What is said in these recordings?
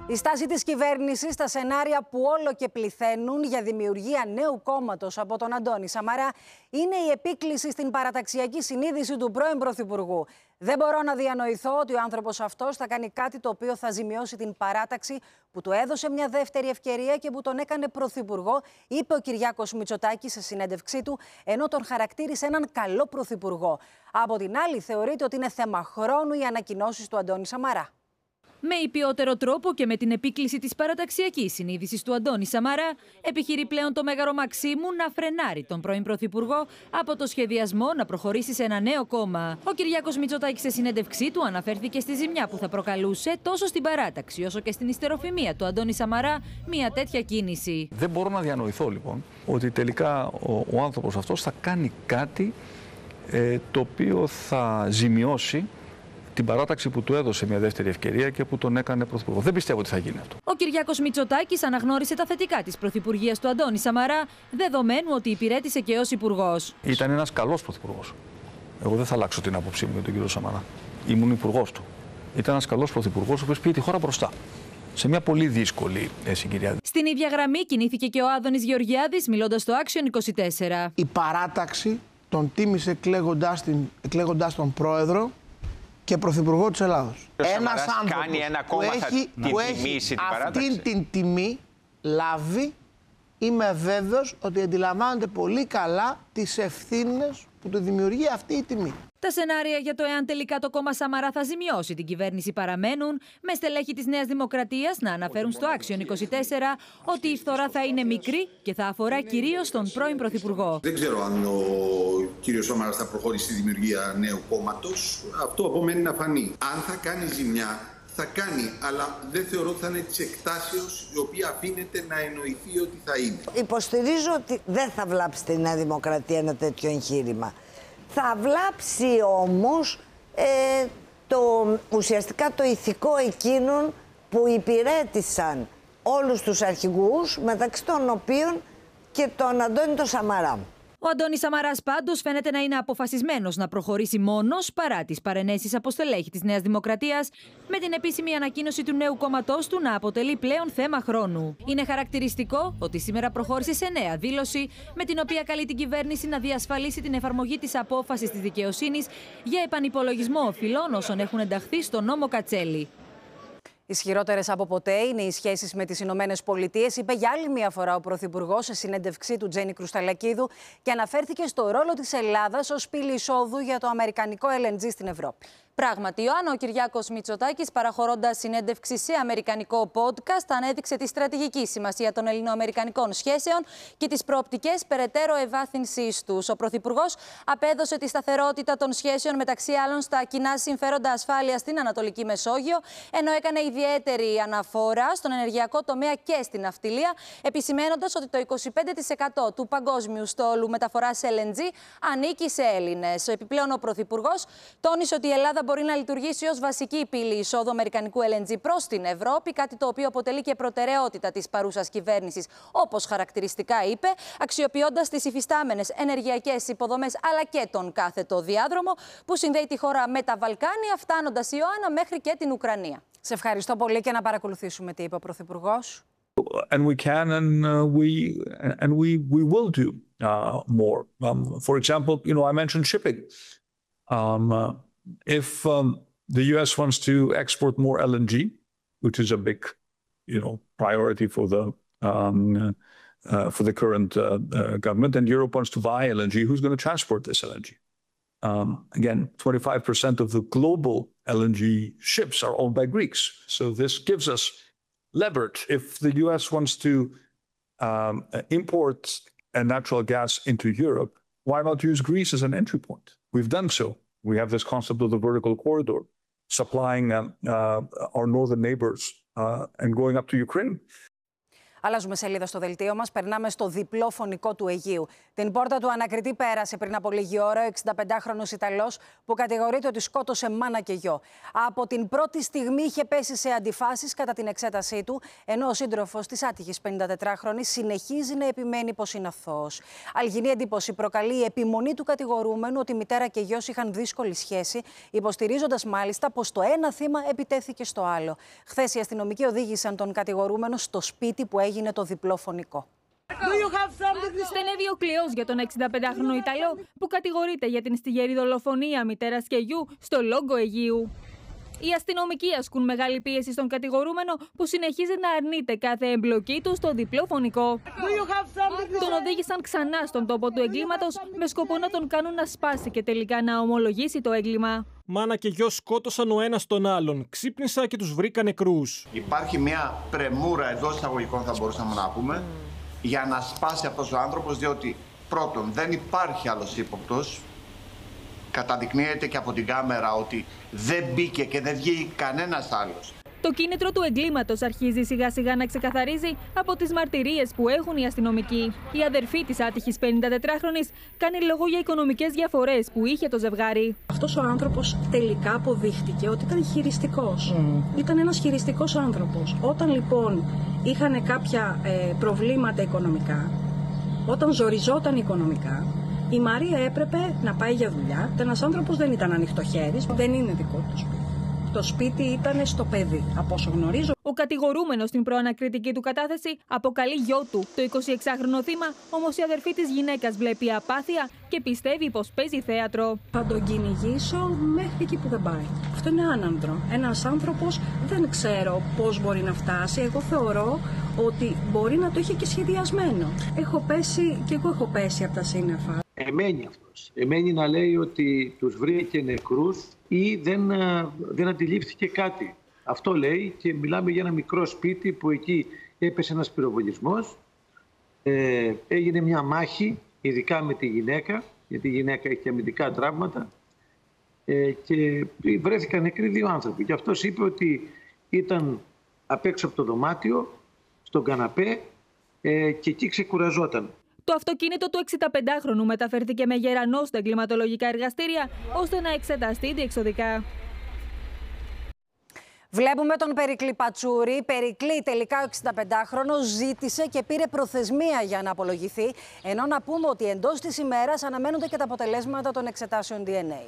Η στάση της κυβέρνησης στα σενάρια που όλο και πληθαίνουν για δημιουργία νέου κόμματος από τον Αντώνη Σαμαρά είναι η επίκληση στην παραταξιακή συνείδηση του πρώην Πρωθυπουργού. Δεν μπορώ να διανοηθώ ότι ο άνθρωπος αυτός θα κάνει κάτι το οποίο θα ζημιώσει την παράταξη που του έδωσε μια δεύτερη ευκαιρία και που τον έκανε πρωθυπουργό, είπε ο Κυριάκος Μητσοτάκης σε συνέντευξή του, ενώ τον χαρακτήρισε έναν καλό πρωθυπουργό. Από την άλλη, θεωρείται ότι είναι θέμα χρόνου οι ανακοινώσεις του Αντώνη Σαμαρά. Με υπιότερο τρόπο και με την επίκληση της παραταξιακής συνείδησης του Αντώνη Σαμαρά, επιχειρεί πλέον το Μέγαρο Μαξίμου να φρενάρει τον πρώην Πρωθυπουργό από το σχεδιασμό να προχωρήσει σε ένα νέο κόμμα. Ο Κυριάκος Μητσοτάκης σε συνέντευξή του αναφέρθηκε στη ζημιά που θα προκαλούσε τόσο στην παράταξη όσο και στην ιστεροφημία του Αντώνη Σαμαρά μια τέτοια κίνηση. Δεν μπορώ να διανοηθώ λοιπόν ότι τελικά ο άνθρωπος αυτός θα κάνει κάτι το οποίο θα ζημιώσει την παράταξη που του έδωσε μια δεύτερη ευκαιρία και που τον έκανε πρωθυπουργό. Δεν πιστεύω ότι θα γίνει αυτό. Ο Κυριάκος Μητσοτάκης αναγνώρισε τα θετικά της πρωθυπουργίας του Αντώνη Σαμαρά, δεδομένου ότι υπηρέτησε και ως υπουργός. Ήταν ένας καλός πρωθυπουργός. Εγώ δεν θα αλλάξω την άποψή μου για τον κύριο Σαμαρά. Ήμουν υπουργός του. Ήταν ένας καλός πρωθυπουργός, ο οποίος πήγε τη χώρα μπροστά. Σε μια πολύ δύσκολη συγκυρία. Στην ίδια γραμμή κινήθηκε και ο Άδωνης Γεωργιάδης, μιλώντας στο Action 24. Η παράταξη τον τίμησε εκλέγοντας τον πρόεδρο και πρωθυπουργό της Ελλάδος. Ένας άνθρωπος που έχει αυτήν την τιμή λάβει, είμαι βέβαιος ότι αντιλαμβάνεται πολύ καλά τις ευθύνες που του δημιουργεί αυτή η τιμή. Τα σενάρια για το εάν τελικά το κόμμα Σαμαρά θα ζημιώσει την κυβέρνηση παραμένουν, με στελέχη της Νέας Δημοκρατίας να αναφέρουν στο Action 24 ότι η φθορά θα είναι μικρή και θα αφορά κυρίως τον πρώην Πρωθυπουργό. Δεν ξέρω αν ο κύριος Σαμαράς θα προχωρήσει στη δημιουργία νέου κόμματος. Αυτό απομένει να φανεί. Αν θα κάνει ζημιά, θα κάνει, αλλά δεν θεωρώ ότι θα είναι της εκτάσεως η οποία αφήνεται να εννοηθεί ότι θα είναι. Υποστηρίζω ότι δεν θα βλάψει τη Νέα Δημοκρατία ένα τέτοιο εγχείρημα. Θα βλάψει όμως ουσιαστικά το ηθικό εκείνων που υπηρέτησαν όλους τους αρχηγούς, μεταξύ των οποίων και τον Αντώνη τον Σαμαρά. Ο Αντώνης Σαμαράς πάντως φαίνεται να είναι αποφασισμένος να προχωρήσει μόνος παρά τις παρενέσεις από στελέχη της Νέας Δημοκρατίας, με την επίσημη ανακοίνωση του νέου κόμματός του να αποτελεί πλέον θέμα χρόνου. Είναι χαρακτηριστικό ότι σήμερα προχώρησε σε νέα δήλωση, με την οποία καλεί την κυβέρνηση να διασφαλίσει την εφαρμογή της απόφασης της δικαιοσύνης για επανυπολογισμό οφειλών όσων έχουν ενταχθεί στο νόμο Κατσέλη. Ισχυρότερες από ποτέ είναι οι σχέσεις με τις Ηνωμένες Πολιτείες, είπε για άλλη μια φορά ο Πρωθυπουργός σε συνέντευξή του Τζένι Κρουσταλακίδου και αναφέρθηκε στο ρόλο της Ελλάδας ως πύλη εισόδου για το αμερικανικό LNG στην Ευρώπη. Πράγματι, Ιωάννα, ο Κυριάκος Μητσοτάκης, παραχωρώντας συνέντευξη σε αμερικανικό podcast, ανέδειξε τη στρατηγική σημασία των ελληνοαμερικανικών σχέσεων και τις προοπτικές περαιτέρω ευάθυνσής τους. Ο Πρωθυπουργός απέδωσε τη σταθερότητα των σχέσεων μεταξύ άλλων στα κοινά συμφέροντα ασφάλειας στην Ανατολική Μεσόγειο, ενώ έκανε ιδιαίτερη αναφορά στον ενεργειακό τομέα και στην ναυτιλία, επισημένοντας ότι το 25% του παγκόσμιου στόλου μεταφοράς LNG ανήκει σε Έλληνες. Επιπλέον, ο Πρωθυπουργός τόνισε ότι η Ελλάδα μπορεί να λειτουργήσει ως βασική πύλη εισόδου αμερικανικού LNG προς την Ευρώπη, κάτι το οποίο αποτελεί και προτεραιότητα της παρούσας κυβέρνησης, όπως χαρακτηριστικά είπε, αξιοποιώντας τις υφιστάμενες ενεργειακές υποδομές αλλά και τον κάθετο διάδρομο που συνδέει τη χώρα με τα Βαλκάνια, φτάνοντας, Ιωάννα, μέχρι και την Ουκρανία. Σε ευχαριστώ πολύ και να παρακολουθήσουμε τι είπε ο Πρωθυπουργός. And we can and we will do more. For example, I mentioned shipping. If the U.S. wants to export more LNG, which is a big, priority for the current government, and Europe wants to buy LNG, who's going to transport this LNG? Again, 25% of the global LNG ships are owned by Greeks. So this gives us leverage. If the U.S. wants to import natural gas into Europe, why not use Greece as an entry point? We've done so. We have this concept of the vertical corridor, supplying our northern neighbors and going up to Ukraine. Αλλάζουμε σελίδα στο δελτίο μας. Περνάμε στο διπλό φωνικό του Αιγείου. Την πόρτα του ανακριτή πέρασε πριν από λίγη ώρα ο 65χρονος Ιταλός που κατηγορείται ότι σκότωσε μάνα και γιο. Από την πρώτη στιγμή είχε πέσει σε αντιφάσεις κατά την εξέτασή του, ενώ ο σύντροφος της άτυχης 54χρονης συνεχίζει να επιμένει πως είναι αθώος. Αλγινή εντύπωση προκαλεί η επιμονή του κατηγορούμενου ότι η μητέρα και γιος είχαν δύσκολη σχέση, υποστηρίζοντας μάλιστα πως το ένα θύμα επιτέθηκε στο άλλο. Χθες οι αστυνομικοί οδήγησαν τον κατηγορούμενο στο σπίτι που έγινε το διπλό φωνικό. Στενεύει ο κλειός για τον 65χρονο Ιταλό που κατηγορείται για την στιγερή δολοφονία μητέρας και γιου στο Λόγκο Αιγείου. Οι αστυνομικοί ασκούν μεγάλη πίεση στον κατηγορούμενο που συνεχίζει να αρνείται κάθε εμπλοκή του στο διπλό φωνικό. Τον οδήγησαν ξανά στον τόπο του εγκλήματος με σκοπό να τον κάνουν να σπάσει και τελικά να ομολογήσει το έγκλημα. Μάνα και γιος σκότωσαν ο ένας τον άλλον. Ξύπνησα και τους βρήκα νεκρούς. Υπάρχει μια πρεμούρα εντός εισαγωγικών, θα μπορούσαμε να πούμε, για να σπάσει αυτός ο άνθρωπος, διότι πρώτον δεν υπάρχει άλλος ύποπτος. Καταδεικνύεται και από την κάμερα ότι δεν μπήκε και δεν βγήκε κανένας άλλος. Το κίνητρο του εγκλήματος αρχίζει σιγά σιγά να ξεκαθαρίζει από τις μαρτυρίες που έχουν οι αστυνομικοί. Η αδερφή της άτυχης 54χρονης κάνει λόγο για οικονομικές διαφορές που είχε το ζευγάρι. Αυτός ο άνθρωπος τελικά αποδείχτηκε ότι ήταν χειριστικός. Ήταν ένας χειριστικός άνθρωπος. Όταν λοιπόν είχαν κάποια προβλήματα οικονομικά, όταν ζοριζόταν οικονομικά, η Μαρία έπρεπε να πάει για δουλειά. Ένας άνθρωπος δεν ήταν ανοιχτοχέρης, δεν είναι δικό του σπίτι. Το σπίτι ήταν στο παιδί, από όσο γνωρίζω. Ο κατηγορούμενος στην προανακριτική του κατάθεση αποκαλεί γιο του. Το 26χρονο θύμα, όμως η αδερφή της γυναίκας βλέπει απάθεια και πιστεύει πως παίζει θέατρο. Θα τον κυνηγήσω μέχρι εκεί που δεν πάει. Αυτό είναι άνανδρο. Ένας άνθρωπος δεν ξέρω πώς μπορεί να φτάσει. Εγώ θεωρώ ότι μπορεί να το είχε και σχεδιασμένο. Έχω πέσει από τα σύννεφα. Εμένει αυτός. Εμένει να λέει ότι τους βρήκε νεκρούς ή δεν αντιλήφθηκε κάτι. Αυτό λέει και μιλάμε για ένα μικρό σπίτι που εκεί έπεσε ένας πυροβολισμός. Έγινε μια μάχη, ειδικά με τη γυναίκα, γιατί η γυναίκα είχε αμυντικά τραύματα και βρέθηκαν νεκροί δύο άνθρωποι. Και αυτός είπε ότι ήταν απ' έξω από το δωμάτιο, στον καναπέ και εκεί ξεκουραζόταν. Το αυτοκίνητο του 65χρονου μεταφέρθηκε με γερανό στα εγκληματολογικά εργαστήρια, ώστε να εξεταστεί διεξοδικά. Βλέπουμε τον Περικλή Πατσούρη. Περικλή, τελικά ο 65χρονος ζήτησε και πήρε προθεσμία για να απολογηθεί, ενώ να πούμε ότι εντός της ημέρας αναμένονται και τα αποτελέσματα των εξετάσεων DNA.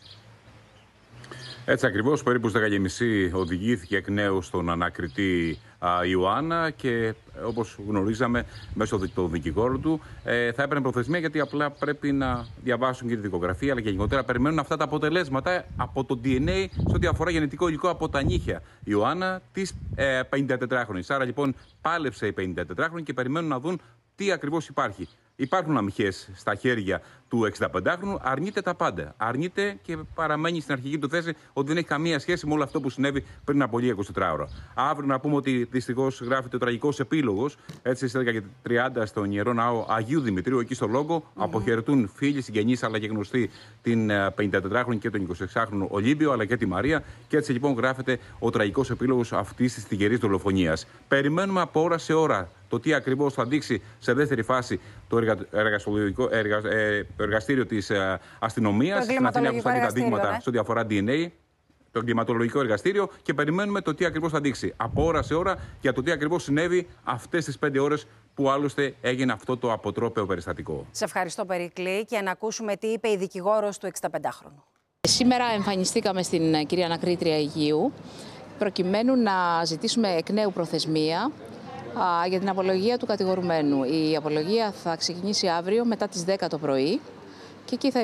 Έτσι ακριβώς, περίπου στις 10:30 οδηγήθηκε εκ νέου στον ανακριτή Ιωάννα και όπως γνωρίζαμε μέσω του δικηγόρου του θα έπαιρνε προθεσμία γιατί απλά πρέπει να διαβάσουν και τη δικογραφία αλλά και γενικότερα περιμένουν αυτά τα αποτελέσματα από το DNA σε ό,τι αφορά γενετικό υλικό από τα νύχια Ιωάννα της 54χρονης. Άρα λοιπόν πάλεψε η 54χρονη και περιμένουν να δουν τι ακριβώς υπάρχει. Υπάρχουν αμυχές στα χέρια του 65χρονου, αρνείται τα πάντα. Αρνείται και παραμένει στην αρχική του θέση ότι δεν έχει καμία σχέση με όλο αυτό που συνέβη πριν από λίγα 24 ώρα. Αύριο να πούμε ότι δυστυχώς γράφεται ο τραγικός επίλογος. Έτσι, στις 10:30 στον Ιερό Ναό Αγίου Δημητρίου, εκεί στο Λόγκο, αποχαιρετούν φίλοι, συγγενείς αλλά και γνωστοί την 54χρονη και τον 26χρονο Ολύμπιο αλλά και τη Μαρία. Και έτσι λοιπόν γράφεται ο τραγικός επίλογος αυτής της στιγερής δολοφονίας. Περιμένουμε από ώρα σε ώρα το τι ακριβώς θα δείξει σε δεύτερη φάση το εργαστήριο της αστυνομίας. Στην Αθήνα έχουν σταλεί τα δείγματα σε ό,τι αφορά DNA, το εγκληματολογικό εργαστήριο και περιμένουμε το τι ακριβώς θα δείξει από ώρα σε ώρα για το τι ακριβώς συνέβη αυτές τις 5 ώρες που άλλωστε έγινε αυτό το αποτρόπαιο περιστατικό. Σε ευχαριστώ, Περικλή, και να ακούσουμε τι είπε η δικηγόρος του 65χρονου. Σήμερα εμφανιστήκαμε στην κυρία Ανακρίτρια Αιγείου προκειμένου να ζητήσουμε εκ νέου προθεσμία για την απολογία του κατηγορουμένου. Η απολογία θα ξεκινήσει αύριο μετά τις 10 το πρωί και εκεί θα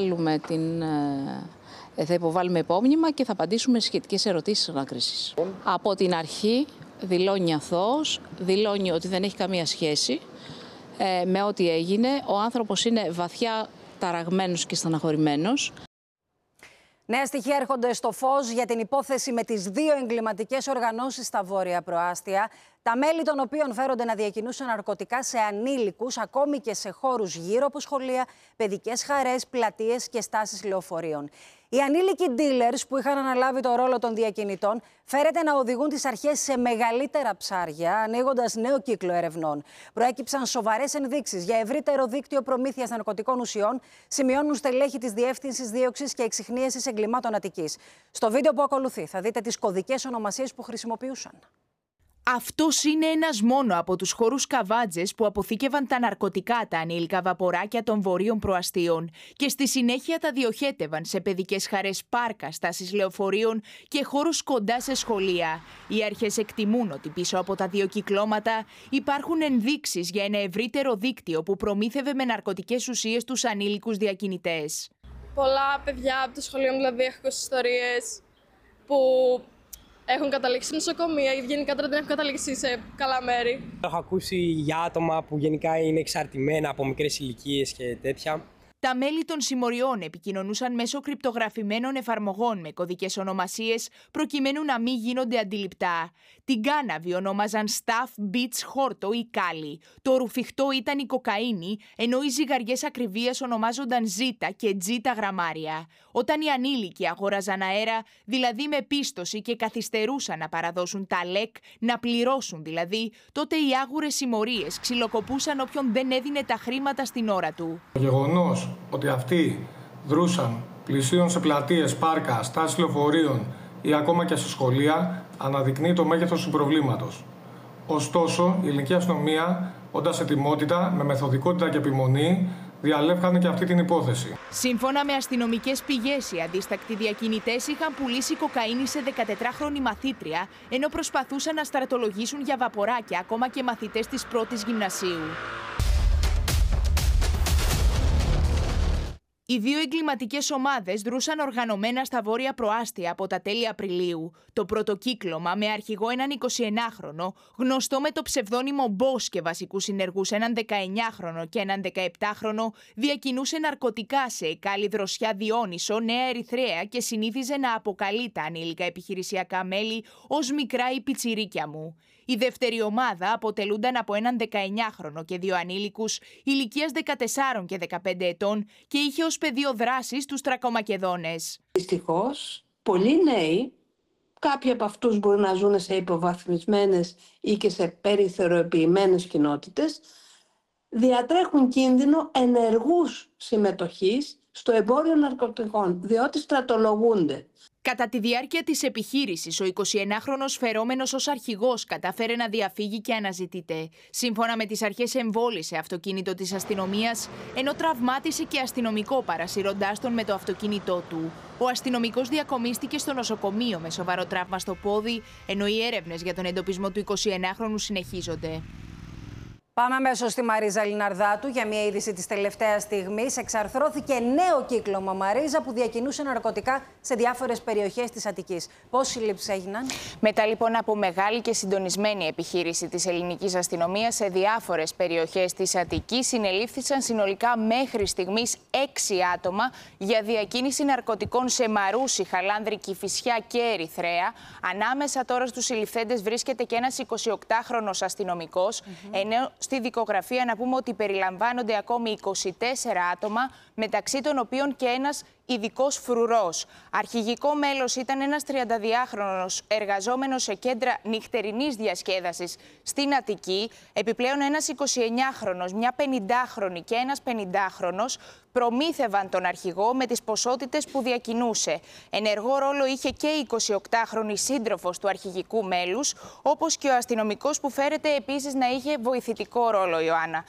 υποβάλουμε υπόμνημα και θα απαντήσουμε στις σχετικές ερωτήσεις της ανάκρισης. Από την αρχή δηλώνει αθώος, δηλώνει ότι δεν έχει καμία σχέση με ό,τι έγινε. Ο άνθρωπος είναι βαθιά ταραγμένος και στεναχωρημένος. Νέα στοιχεία έρχονται στο φως για την υπόθεση με τις 2 εγκληματικές οργανώσεις στα βόρεια προάστια, τα μέλη των οποίων φέρονται να διακινούσαν ναρκωτικά σε ανήλικους, ακόμη και σε χώρους γύρω από σχολεία, παιδικές χαρές, πλατείες και στάσεις λεωφορείων. Οι ανήλικοι dealers που είχαν αναλάβει το ρόλο των διακινητών φέρεται να οδηγούν τις αρχές σε μεγαλύτερα ψάρια, ανοίγοντας νέο κύκλο ερευνών. Προέκυψαν σοβαρές ενδείξεις για ευρύτερο δίκτυο προμήθειας ναρκωτικών ουσιών, σημειώνουν στελέχη της Διεύθυνσης Δίωξης και Εξιχνίασης Εγκλημάτων Αττικής. Στο βίντεο που ακολουθεί θα δείτε τις κωδικές ονομασίες που χρησιμοποιούσαν. Αυτός είναι ένας μόνο από τους χώρους καβάτζες που αποθήκευαν τα ναρκωτικά τα ανήλικα βαποράκια των βορείων προαστίων και στη συνέχεια τα διοχέτευαν σε παιδικές χαρές, πάρκα, στάσεις λεωφορείων και χώρους κοντά σε σχολεία. Οι αρχές εκτιμούν ότι πίσω από τα δύο κυκλώματα υπάρχουν ενδείξεις για ένα ευρύτερο δίκτυο που προμήθευε με ναρκωτικές ουσίες τους ανήλικους διακινητές. Πολλά παιδιά από το σχολείο μου, δηλαδή, έχω ιστορίες που έχουν καταλήξει σε νοσοκομεία ή γενικά δεν έχουν καταλήξει σε καλά μέρη. Έχω ακούσει για άτομα που γενικά είναι εξαρτημένα από μικρές ηλικίες και τέτοια. Τα μέλη των συμμοριών επικοινωνούσαν μέσω κρυπτογραφημένων εφαρμογών με κωδικές ονομασίες προκειμένου να μην γίνονται αντιληπτά. Την κάναβη ονόμαζαν staff, beach, χόρτο ή κάλι. Το ρουφιχτό ήταν η κοκαίνη, ενώ οι ζυγαριές ακριβίας ονομάζονταν ζήτα και τζίτα γραμμάρια. Όταν οι ανήλικοι αγόραζαν αέρα, δηλαδή με πίστοση και καθυστερούσαν να παραδώσουν τα λεκ, να πληρώσουν δηλαδή, τότε οι άγουρες συμμορίες ξυλοκοπούσαν όποιον δεν έδινε τα χρήματα στην ώρα του. Γεγονός ότι αυτοί δρούσαν πλησίων σε πλατείες, πάρκα, στάσεις λεωφορείων ή ακόμα και σε σχολεία αναδεικνύει το μέγεθος του προβλήματος. Ωστόσο, η ελληνική αστυνομία, όντας ετοιμότητα, με μεθοδικότητα και επιμονή, διαλεύκανε και αυτή την υπόθεση. Σύμφωνα με αστυνομικές πηγές, οι αντίστακτοι διακινητές είχαν πουλήσει κοκαίνη σε 14χρονη μαθήτρια, ενώ προσπαθούσαν να στρατολογήσουν για βαποράκια ακόμα και μαθητές της πρώτης γυμνασίου. Οι δύο εγκληματικές ομάδες δρούσαν οργανωμένα στα βόρεια προάστια από τα τέλη Απριλίου. Το πρώτο κύκλωμα, με αρχηγό έναν 21χρονο, γνωστό με το ψευδόνυμο Boss και βασικούς συνεργούς έναν 19χρονο και έναν 17χρονο, διακινούσε ναρκωτικά σε Εκάλη, Δροσιά, Διόνυσο, Νέα Ερυθρέα και συνήθιζε να αποκαλεί τα ανήλικα επιχειρησιακά μέλη ως μικρά ή πιτσιρίκια μου. Η δεύτερη ομάδα αποτελούνταν από έναν 19χρονο και δύο ανήλικους ηλικίας 14 και 15 ετών και είχε ως πεδίο δράσης τους Τρακομακεδόνες. Δυστυχώς, πολλοί νέοι, κάποιοι από αυτούς μπορεί να ζουν σε υποβαθμισμένες ή και σε περιθωριοποιημένες κοινότητες, διατρέχουν κίνδυνο ενεργούς συμμετοχής στο εμπόριο ναρκωτικών, διότι στρατολογούνται. Κατά τη διάρκεια της επιχείρησης, ο 21χρονος φερόμενος ως αρχηγός κατάφερε να διαφύγει και αναζητείται. Σύμφωνα με τις αρχές, εμβόλησε αυτοκίνητο της αστυνομίας, ενώ τραυμάτισε και αστυνομικό παρασυρώντας τον με το αυτοκίνητό του. Ο αστυνομικός διακομίστηκε στο νοσοκομείο με σοβαρό τραύμα στο πόδι, ενώ οι έρευνες για τον εντοπισμό του 21χρονου συνεχίζονται. Πάμε αμέσως στη Μαρίζα Λιναρδάτου για μια είδηση της τελευταίας στιγμής. Εξαρθρώθηκε νέο κύκλωμα, Μαρίζα, που διακινούσε ναρκωτικά σε διάφορες περιοχές της Αττικής. Πόσες συλλήψεις έγιναν? Μετά λοιπόν από μεγάλη και συντονισμένη επιχείρηση της ελληνικής αστυνομίας σε διάφορες περιοχές της Αττικής, συνελήφθησαν συνολικά μέχρι στιγμής 6 άτομα για διακίνηση ναρκωτικών σε Μαρούσι, Χαλάνδρη, Κηφισιά και Ερυθρέα. Ανάμεσα τώρα στους συλληφθέντες βρίσκεται και ένας 28χρονος αστυνομικός, ενώ στη δικογραφία να πούμε ότι περιλαμβάνονται ακόμη 24 άτομα, μεταξύ των οποίων και ένας ειδικός φρουρός. Αρχηγικό μέλος ήταν ένας 32χρονος εργαζόμενος σε κέντρα νυχτερινής διασκέδασης στην Αττική. Επιπλέον ένας 29χρονος, μια 50χρονη και ένας 50χρονος προμήθευαν τον αρχηγό με τις ποσότητες που διακινούσε. Ενεργό ρόλο είχε και η 28χρονη σύντροφος του αρχηγικού μέλους, όπως και ο αστυνομικός που φέρεται επίσης να είχε βοηθητικό ρόλο, Ιωάννα.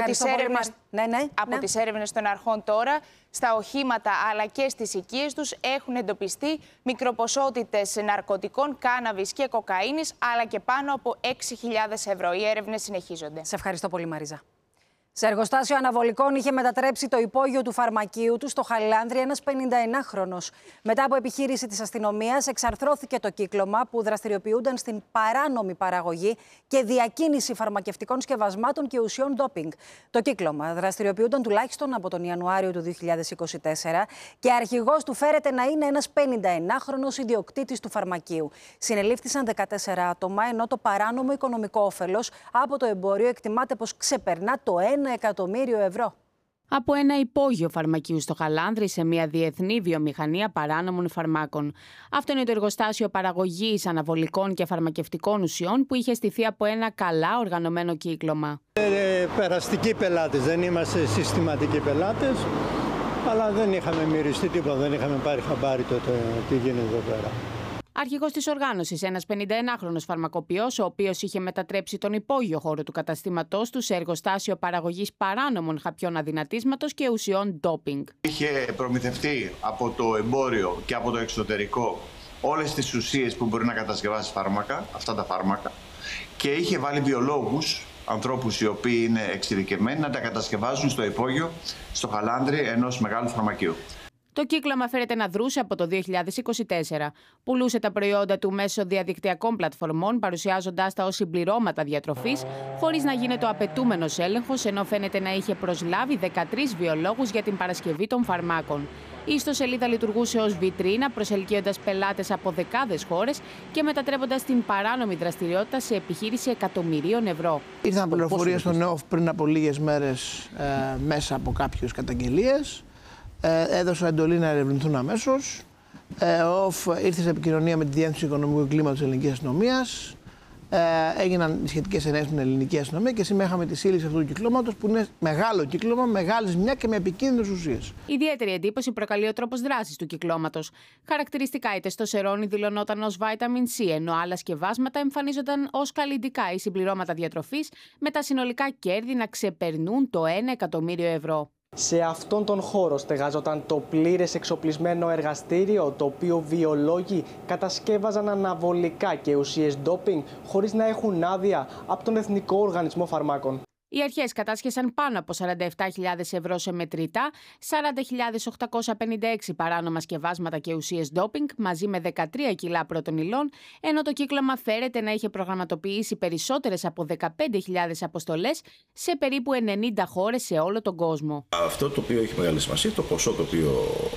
Από τις έρευνες των αρχών τώρα, στα οχήματα αλλά και στις οικίες τους έχουν εντοπιστεί μικροποσότητες ναρκωτικών, κάναβης και κοκαίνης, αλλά και πάνω από 6.000 ευρώ. Οι έρευνες συνεχίζονται. Σε ευχαριστώ πολύ, Μαρίζα. Σε εργοστάσιο αναβολικών είχε μετατρέψει το υπόγειο του φαρμακείου του στο Χαλάνδρι ένας 51χρονος. Μετά από επιχείρηση της αστυνομίας, εξαρθρώθηκε το κύκλωμα που δραστηριοποιούνταν στην παράνομη παραγωγή και διακίνηση φαρμακευτικών σκευασμάτων και ουσιών ντόπινγκ. Το κύκλωμα δραστηριοποιούνταν τουλάχιστον από τον Ιανουάριο του 2024 και αρχηγός του φέρεται να είναι ένας 51χρονος ιδιοκτήτης του φαρμακείου. Συνελήφθησαν 14 άτομα, ενώ το παράνομο οικονομικό όφελος από το εμπόριο εκτιμάται πως ξεπερνά το 1 εκατομμύριο ευρώ. από ένα υπόγειο φαρμακείου στο Χαλάνδρη σε μια διεθνή βιομηχανία παράνομων φαρμάκων. Αυτό είναι το εργοστάσιο παραγωγής αναβολικών και φαρμακευτικών ουσιών που είχε στηθεί από ένα καλά οργανωμένο κύκλωμα. Περαστικοί πελάτες, δεν είμαστε συστηματικοί πελάτες, αλλά δεν είχαμε μυριστεί τίποτα, δεν είχαμε πάρει χαμπάρι τότε τι γίνεται εδώ πέρα. Αρχηγός της οργάνωσης, ένας 51χρονος φαρμακοποιός, ο οποίος είχε μετατρέψει τον υπόγειο χώρο του καταστήματός του σε εργοστάσιο παραγωγής παράνομων χαπιών αδυνατίσματος και ουσιών ντόπινγκ. Είχε προμηθευτεί από το εμπόριο και από το εξωτερικό όλες τις ουσίες που μπορεί να κατασκευάσει φάρμακα, αυτά τα φάρμακα, και είχε βάλει βιολόγους, ανθρώπους οι οποίοι είναι εξειδικευμένοι, να τα κατασκευάζουν στο υπόγειο, στο Χαλάνδρι ενός μεγάλου φαρμακείου. Το κύκλωμα φέρεται να δρούσε από το 2024. Πουλούσε τα προϊόντα του μέσω διαδικτυακών πλατφορμών, παρουσιάζοντάς τα ως συμπληρώματα διατροφής, χωρίς να γίνεται ο απαιτούμενος έλεγχος, ενώ φαίνεται να είχε προσλάβει 13 βιολόγους για την παρασκευή των φαρμάκων. Η ιστοσελίδα λειτουργούσε ως βιτρίνα, προσελκύοντας πελάτες από δεκάδες χώρες και μετατρέποντας την παράνομη δραστηριότητα σε επιχείρηση εκατομμυρίων ευρώ. Ήρθαν πληροφορίες στο ΝΕΟΦ πριν από λίγες μέρες μέσα από κάποιες καταγγελίες. Έδωσα εντολή να ερευνηθούν αμέσως. Ο ΟΦ ήρθε σε επικοινωνία με τη Διεύθυνση Οικονομικού Εγκλήματος της Ελληνικής Αστυνομίας. Έγιναν σχετικές ενέργειες στην Ελληνική Αστυνομία και σήμερα είχαμε τη σύλληψη αυτού του κυκλώματος, που είναι μεγάλο κύκλωμα, μεγάλη ζημιά και με επικίνδυνες ουσίες. Ιδιαίτερη εντύπωση προκαλεί ο τρόπος δράσης του κυκλώματος. Χαρακτηριστικά η τεστοστερόνη δηλωνόταν ως vitamin C, ενώ άλλα σκευάσματα εμφανίζονταν ως καλλυντικά ή συμπληρώματα διατροφής, με τα συνολικά κέρδη να ξεπερνούν το 1 εκατομμύριο ευρώ. Σε αυτόν τον χώρο στεγάζονταν το πλήρες εξοπλισμένο εργαστήριο, το οποίο βιολόγοι κατασκεύαζαν αναβολικά και ουσίες ντόπινγκ χωρίς να έχουν άδεια από τον Εθνικό Οργανισμό Φαρμάκων. Οι αρχές κατάσχεσαν πάνω από 47.000 ευρώ σε μετρητά, 40.856 παράνομα σκευάσματα και ουσίες ντόπινγκ, μαζί με 13 κιλά πρώτων υλών, ενώ το κύκλωμα φέρεται να είχε προγραμματοποιήσει περισσότερες από 15.000 αποστολές σε περίπου 90 χώρες σε όλο τον κόσμο. Αυτό το οποίο έχει μεγάλη σημασία, το ποσό το οποίο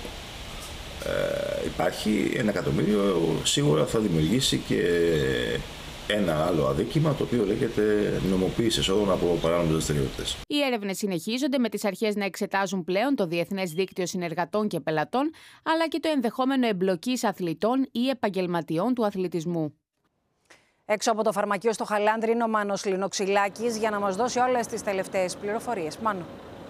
υπάρχει, 1 εκατομμύριο, σίγουρα θα δημιουργήσει και ένα άλλο αδίκημα, το οποίο λέγεται νομοποίηση εσόδων από παράνομες δραστηριότητες. Οι έρευνες συνεχίζονται, με τις αρχές να εξετάζουν πλέον το Διεθνές Δίκτυο Συνεργατών και Πελατών, αλλά και το ενδεχόμενο εμπλοκής αθλητών ή επαγγελματιών του αθλητισμού. Έξω από το φαρμακείο στο Χαλάνδρι είναι ο Μάνος Λινοξυλάκης για να μας δώσει όλες τις τελευταίες πληροφορίες. Μάνο.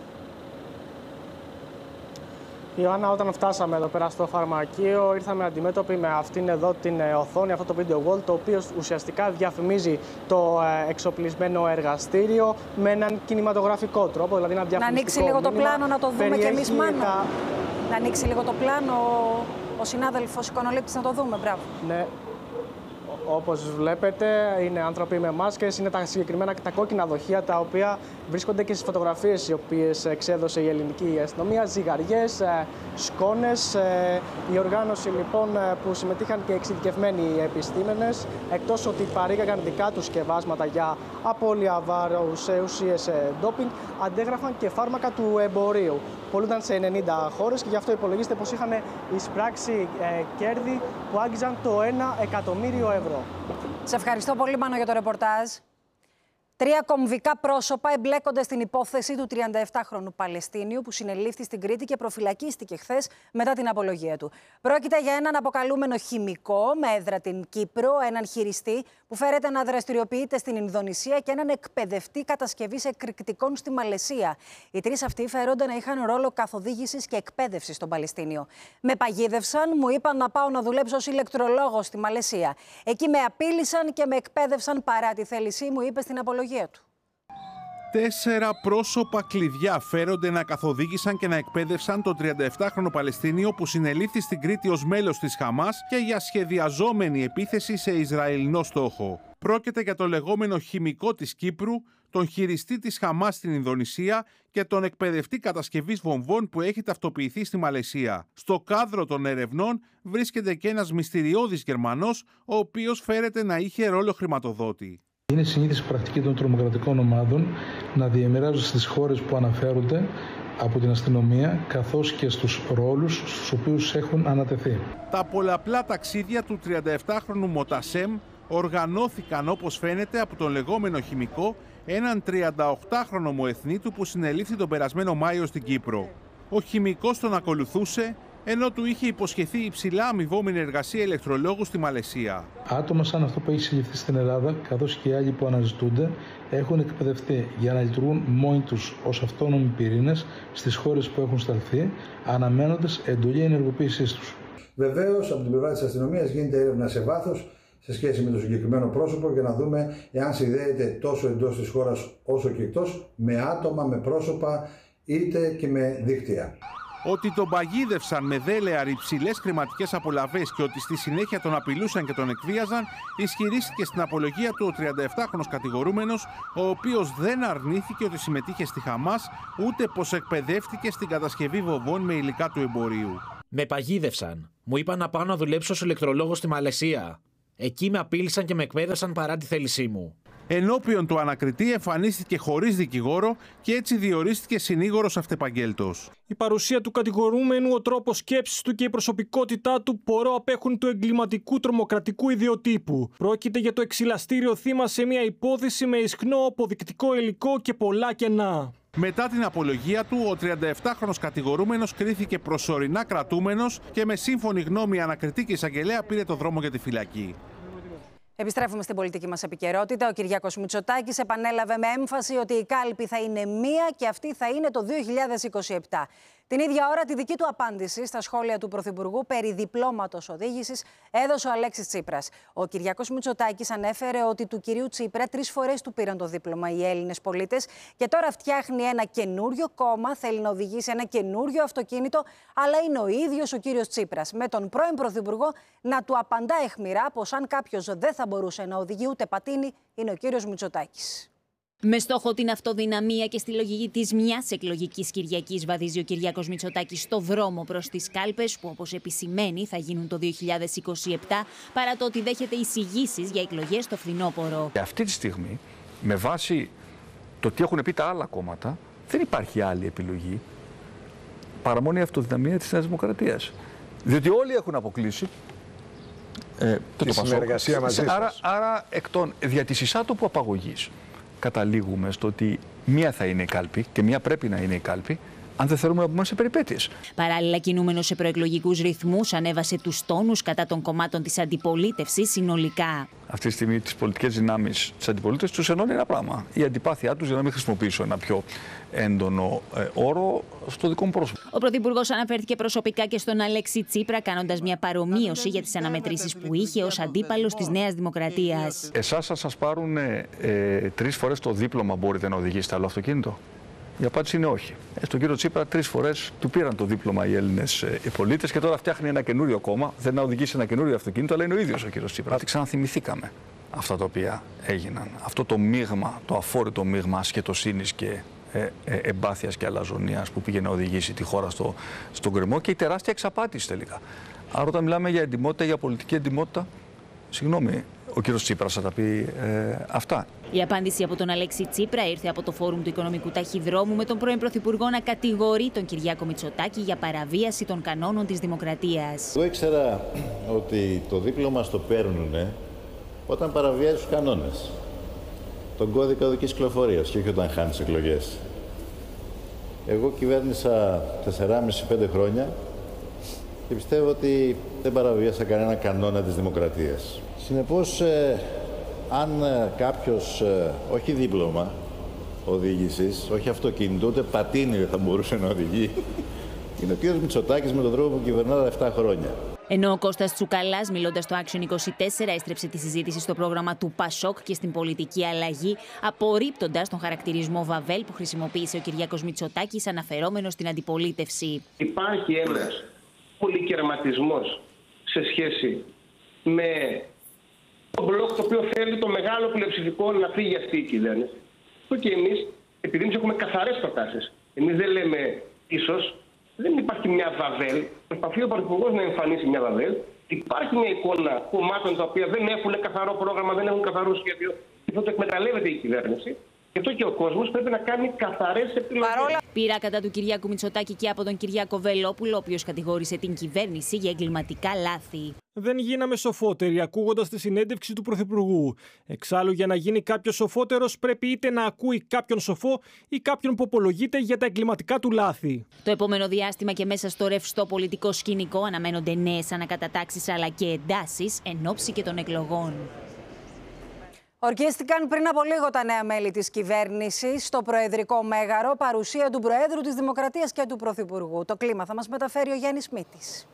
Ιωάννα, όταν φτάσαμε εδώ πέρα στο φαρμακείο, ήρθαμε αντιμέτωποι με αυτήν εδώ την οθόνη, αυτό το video wall, το οποίο ουσιαστικά διαφημίζει το εξοπλισμένο εργαστήριο με έναν κινηματογραφικό τρόπο, δηλαδή ένα διαφημιστικό. Να ανοίξει λίγο το πλάνο, να το δούμε κι εμείς, Μάνο. Να ανοίξει λίγο το πλάνο ο συνάδελφος εικονολήπτης, να το δούμε. Μπράβο. Ναι. Όπως βλέπετε, είναι άνθρωποι με μάσκες, είναι τα συγκεκριμένα τα κόκκινα δοχεία, τα οποία βρίσκονται και στις φωτογραφίες οι οποίες εξέδωσε η ελληνική αστυνομία, ζυγαριές, σκόνες. Η οργάνωση λοιπόν που συμμετείχαν και εξειδικευμένοι επιστήμονες, εκτός ότι παρήγαγαν δικά τους σκευάσματα για απώλεια βάρους, ουσίες ντόπινγκ, αντέγραφαν και φάρμακα του εμπορίου. Πολλούνταν σε 90 χώρες και γι' αυτό υπολογίζεται πως είχαν εισπράξει κέρδη που άγγιζαν το 1 εκατομμύριο ευρώ. Σε ευχαριστώ πολύ, Μάνο, για το ρεπορτάζ. 3 κομβικά πρόσωπα εμπλέκονται στην υπόθεση του 37χρονου Παλαιστίνιου που συνελήφθη στην Κρήτη και προφυλακίστηκε χθες μετά την απολογία του. Πρόκειται για έναν αποκαλούμενο χημικό με έδρα την Κύπρο, έναν χειριστή που φέρεται να δραστηριοποιείται στην Ινδονησία και έναν εκπαιδευτή κατασκευής εκρηκτικών στη Μαλαισία. Οι 3 αυτοί φέρονται να είχαν ρόλο καθοδήγησης και εκπαίδευσης στον Παλαιστίνιο. Με παγίδευσαν, μου είπαν να πάω να δουλέψω ως ηλεκτρολόγος στη Μαλαισία. Εκεί με απείλησαν και με εκπαίδευσαν παρά τη θέλησή μου, είπε στην απολογία του. 4 πρόσωπα κλειδιά φέρονται να καθοδήγησαν και να εκπαίδευσαν τον 37χρονο Παλαιστίνιο που συνελήφθη στην Κρήτη ως μέλος της Χαμάς και για σχεδιαζόμενη επίθεση σε Ισραηλινό στόχο. Πρόκειται για το λεγόμενο χημικό της Κύπρου, τον χειριστή της Χαμάς στην Ινδονησία και τον εκπαιδευτή κατασκευής βομβών που έχει ταυτοποιηθεί στη Μαλαισία. Στο κάδρο των ερευνών βρίσκεται και ένας μυστηριώδης Γερμανός, ο οποίος φέρεται να είχε ρόλο χρηματοδότη. Είναι συνήθις πρακτική των τρομοκρατικών ομάδων να διαμοιράζονται στις χώρες που αναφέρονται από την αστυνομία, καθώς και στους ρόλους στους οποίους έχουν ανατεθεί. Τα πολλαπλά ταξίδια του 37χρονου Μοτασέμ οργανώθηκαν, όπως φαίνεται, από τον λεγόμενο χημικό έναν 38χρονο μοεθνή του που συνελήφθη τον περασμένο Μάιο στην Κύπρο. Ο χημικός τον ακολουθούσε, ενώ του είχε υποσχεθεί υψηλά αμοιβόμενη εργασία ηλεκτρολόγου στη Μαλαισία. Άτομα σαν αυτό που έχει συλληφθεί στην Ελλάδα, καθώς και οι άλλοι που αναζητούνται, έχουν εκπαιδευτεί για να λειτουργούν μόνοι τους ως αυτόνομοι πυρήνες στις χώρες που έχουν σταλθεί, αναμένοντας εντολή ενεργοποίησής τους. Βεβαίως, από την πλευρά της αστυνομίας γίνεται έρευνα σε βάθος σε σχέση με το συγκεκριμένο πρόσωπο για να δούμε εάν συνδέεται τόσο εντός της χώρας όσο και εκτός με άτομα, με πρόσωπα είτε και με δίκτυα. Ότι τον παγίδευσαν με δέλεαρ υψηλές χρηματικές απολαβές και ότι στη συνέχεια τον απειλούσαν και τον εκβίαζαν, ισχυρίστηκε στην απολογία του ο 37χρονος κατηγορούμενος, ο οποίος δεν αρνήθηκε ότι συμμετείχε στη Χαμάς, ούτε πως εκπαιδεύτηκε στην κατασκευή βομβών με υλικά του εμπορίου. Με παγίδευσαν. Μου είπαν να πάω να δουλέψω ως ηλεκτρολόγος στη Μαλαισία. Εκεί με απείλησαν και με εκπαίδευσαν παρά τη θέλησή μου. Ενώπιον του ανακριτή εμφανίστηκε χωρίς δικηγόρο και έτσι διορίστηκε συνήγορος αυτεπαγγέλτος. Η παρουσία του κατηγορούμενου, ο τρόπος σκέψης του και η προσωπικότητά του πορώ απέχουν του εγκληματικού τρομοκρατικού ιδιοτύπου. Πρόκειται για το εξηλαστήριο θύμα σε μια υπόθεση με ισχνό αποδεικτικό υλικό και πολλά κενά. Μετά την απολογία του, ο 37χρονος κατηγορούμενος κρίθηκε προσωρινά κρατούμενος και με σύμφωνη γνώμη ανακριτή και εισαγγελέα πήρε το δρόμο για τη φυλακή. Επιστρέφουμε στην πολιτική μας επικαιρότητα. Ο Κυριάκος Μητσοτάκης επανέλαβε με έμφαση ότι η κάλπη θα είναι μία και αυτή θα είναι το 2027. Την ίδια ώρα, τη δική του απάντηση στα σχόλια του Πρωθυπουργού περί διπλώματος οδήγησης έδωσε ο Αλέξης Τσίπρας. Ο Κυριάκος Μητσοτάκης ανέφερε ότι του κυρίου Τσίπρα 3 φορές του πήραν το δίπλωμα οι Έλληνες πολίτες και τώρα φτιάχνει ένα καινούριο κόμμα, θέλει να οδηγήσει ένα καινούριο αυτοκίνητο, αλλά είναι ο ίδιος ο κύριος Τσίπρας με τον πρώην Πρωθυπουργό να του απαντά αιχμηρά πως αν κάποιος δεν θα μπορούσε να οδηγεί ούτε πατίνι, είναι ο κύριος Μητσοτάκης. Με στόχο την αυτοδυναμία και στη λογική της μιας εκλογικής Κυριακής βαδίζει ο Κυριάκος Μητσοτάκης στο δρόμο προς τις κάλπες που, όπως επισημαίνει, θα γίνουν το 2027, παρά το ότι δέχεται εισηγήσεις για εκλογές το φθινόπωρο. Αυτή τη στιγμή, με βάση το τι έχουν πει τα άλλα κόμματα, δεν υπάρχει άλλη επιλογή παρά μόνο η αυτοδυναμία της Νέας Δημοκρατίας. Διότι όλοι έχουν αποκλείσει τη συνεργασία μαζί σας. Άρα, δια της εισάτοπου απαγωγής, καταλήγουμε στο ότι μία θα είναι η κάλπη και μία πρέπει να είναι η κάλπη, αν δεν θέλουμε να πούμε σε περιπέτειες. Παράλληλα, κινούμενος σε προεκλογικούς ρυθμούς, ανέβασε τους τόνους κατά των κομμάτων της αντιπολίτευσης συνολικά. Αυτή τη στιγμή τις πολιτικές δυνάμεις της αντιπολίτευσης τους ενώνει ένα πράγμα. Η αντιπάθειά τους, για να μην χρησιμοποιήσω ένα πιο έντονο όρο, στο δικό μου πρόσωπο. Ο Πρωθυπουργός αναφέρθηκε προσωπικά και στον Αλέξη Τσίπρα, κάνοντας μια παρομοίωση για τις αναμετρήσεις που είχε ως αντίπαλος της Νέας Δημοκρατίας. Εσάς θα σας πάρουν 3 φορές το δίπλωμα, μπορείτε να οδηγήσετε άλλο αυτοκίνητο? Η απάντηση είναι όχι. Στον κύριο Τσίπρα 3 φορές του πήραν το δίπλωμα οι Έλληνες πολίτες και τώρα φτιάχνει ένα καινούριο κόμμα. Δεν να οδηγήσει ένα καινούριο αυτοκίνητο, αλλά είναι ο ίδιος ο κύριος Τσίπρα. Ξαναθυμηθήκαμε αυτά τα οποία έγιναν. Αυτό το μείγμα, το αφόρητο μείγμα ασχετοσύνης και εμπάθειας και αλαζονίας που πήγε να οδηγήσει τη χώρα στον γκρεμό και η τεράστια εξαπάτηση τελικά. Άρα, όταν μιλάμε για εντιμότητα, για πολιτική εντιμότητα, συγγνώμη, ο κύριος Τσίπρας θα τα πει αυτά. Η απάντηση από τον Αλέξη Τσίπρα ήρθε από το Φόρουμ του Οικονομικού Ταχυδρόμου με τον πρώην Πρωθυπουργό να κατηγορεί τον Κυριάκο Μητσοτάκη για παραβίαση των κανόνων της δημοκρατίας. Εγώ ήξερα ότι το δίπλωμα στο παίρνουν όταν παραβιάζει τους κανόνες. Τον κώδικα οδικής κυκλοφορίας και όχι όταν χάνεις εκλογές. Εγώ κυβέρνησα 4,5-5 χρόνια και πιστεύω ότι δεν παραβίασα κανένα κανόνα της δημοκρατίας. Συνεπώς, αν κάποιος, όχι δίπλωμα οδήγησης, όχι αυτοκίνητο, ούτε πατίνι δεν θα μπορούσε να οδηγεί, είναι ο κύριος Μητσοτάκης με τον τρόπο που κυβερνά τα 7 χρόνια. Ενώ ο Κώστας Τσουκαλάς, μιλώντας στο Action 24, έστρεψε τη συζήτηση στο πρόγραμμα του Πασόκ και στην πολιτική αλλαγή, απορρίπτοντας τον χαρακτηρισμό Βαβέλ που χρησιμοποίησε ο Κυριάκος Μητσοτάκης, αναφερόμενος στην αντιπολίτευση. Υπάρχει ένας πολυκερματισμός σε σχέση με το μπλοκ το οποίο θέλει το μεγάλο πλειοψηφικό να φύγει αυτή η κυβέρνηση. Και εμείς, επειδή εμείς έχουμε καθαρές προτάσεις, εμείς δεν λέμε ίσως, δεν υπάρχει μια Βαβέλ. Προσπαθεί ο Πρωθυπουργός να εμφανίσει μια Βαβέλ. Υπάρχει μια εικόνα κομμάτων τα οποία δεν έχουν καθαρό πρόγραμμα, δεν έχουν καθαρό σχέδιο και αυτό το εκμεταλλεύεται η κυβέρνηση. Γι' αυτό και ο κόσμος πρέπει να κάνει καθαρές επιλογές. Πήρα κατά του Κυριάκου Μητσοτάκη και από τον Κυριάκο Βελόπουλο, ο οποίος κατηγόρησε την κυβέρνηση για εγκληματικά λάθη. Δεν γίναμε σοφότεροι ακούγοντας τη συνέντευξη του Πρωθυπουργού. Εξάλλου, για να γίνει κάποιος σοφότερος, πρέπει είτε να ακούει κάποιον σοφό ή κάποιον που απολογείται για τα εγκληματικά του λάθη. Το επόμενο διάστημα και μέσα στο ρευστό πολιτικό σκηνικό αναμένονται νέες ανακατατάξεις αλλά και εντάσεις εν ώψη και των εκλογών. Ορκίστηκαν πριν από λίγο τα νέα μέλη της κυβέρνησης στο Προεδρικό Μέγαρο, παρουσία του Προέδρου της Δημοκρατίας και του Πρωθυπουργού. Το κλίμα θα μας μεταφέρει ο Γιάννης Μήτης.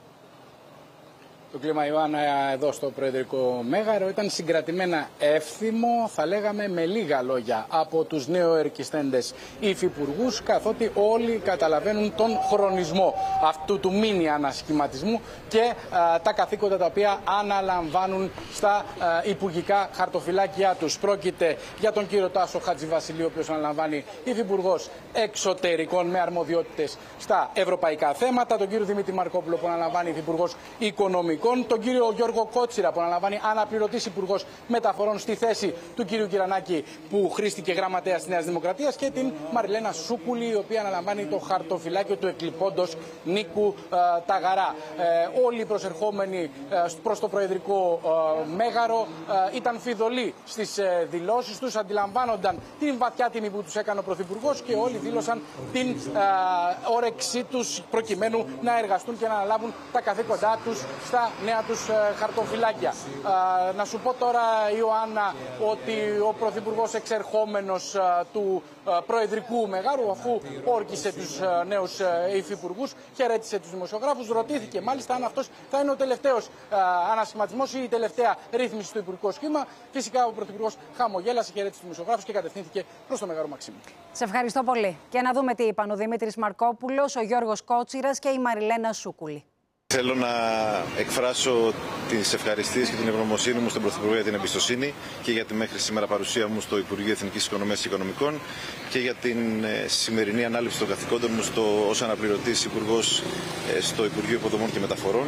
Το κλίμα, Ιωάννα, εδώ στο Προεδρικό Μέγαρο ήταν συγκρατημένα εύθυμο, θα λέγαμε με λίγα λόγια, από τους νεοερκιστέντες υφυπουργούς, καθότι όλοι καταλαβαίνουν τον χρονισμό αυτού του μίνι ανασχηματισμού και τα καθήκοντα τα οποία αναλαμβάνουν στα υπουργικά χαρτοφυλάκια τους. Πρόκειται για τον κύριο Τάσο Χατζηβασιλείου, ο οποίος αναλαμβάνει υφυπουργός εξωτερικών με αρμοδιότητες στα ευρωπαϊκά θέματα, τον κύριο Δημήτρη Μαρκόπουλο που αναλαμβάνει υφυπουργός οικονομικών, τον κύριο Γιώργο Κότσιρα που αναλαμβάνει αναπληρωτής υπουργός μεταφορών στη θέση του κύριου Κυρανάκη που χρήστηκε γραμματέας της Νέας Δημοκρατίας και την Μαριλένα Σούκουλη, η οποία αναλαμβάνει το χαρτοφυλάκιο του εκλειπώντος Νίκου Ταγαρά. Όλοι οι προσερχόμενοι προς το Προεδρικό Μέγαρο ήταν φιδωλοί στις δηλώσεις τους, αντιλαμβάνονταν την βαθιά τιμή που τους έκανε ο Πρωθυπουργός και όλοι δήλωσαν την όρεξή τους προκειμένου να εργαστούν και να αναλάβουν τα καθήκοντά τους στα νέα τους χαρτοφυλάκια. Να σου πω τώρα, Ιωάννα, ότι ο Πρωθυπουργός εξερχόμενος του Προεδρικού Μεγάρου, αφού όρκησε τους νέους υφυπουργούς, χαιρέτησε τους δημοσιογράφους, ρωτήθηκε μάλιστα αν αυτός θα είναι ο τελευταίος ανασχηματισμός ή η τελευταία ρύθμιση στο υπουργικό σχήμα. Φυσικά ο Πρωθυπουργός χαμογέλασε, χαιρέτησε τους δημοσιογράφους και κατευθύνθηκε προς το Μεγάρο Μαξίμου. Σε ευχαριστώ πολύ. Και να δούμε τι είπαν ο Δημήτρης Μαρκόπουλος, ο Γιώργος Κότσιρας και η Μαριλένα Σούκουλη. Θέλω να εκφράσω τις ευχαριστίες και την ευγνωμοσύνη μου στον Πρωθυπουργό για την εμπιστοσύνη και για τη μέχρι σήμερα παρουσία μου στο Υπουργείο Εθνικής Οικονομίας και Οικονομικών και για την σημερινή ανάληψη των καθηκόντων μου ως αναπληρωτής υπουργός στο Υπουργείο Υποδομών και Μεταφορών.